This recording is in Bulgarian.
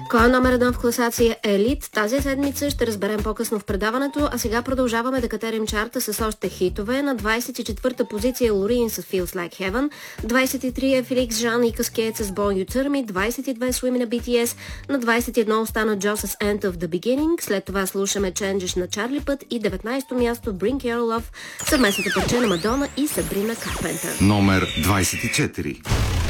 Кой е номер 1 в класация Елит? Тази седмица ще разберем по-късно в предаването, а сега продължаваме да катерим чарта с още хитове. На 24-та позиция Лорин с Feels Like Heaven, 23 е Феликс Жан и Каскет с Born You Turn Me, 22 Swim на BTS, на 21 остана Джо с End of the Beginning, след това слушаме Changes на Чарли Път и 19-то място Bring Your Love, съвместното парче на Мадона и Сабрина Карпентър. Номер 24.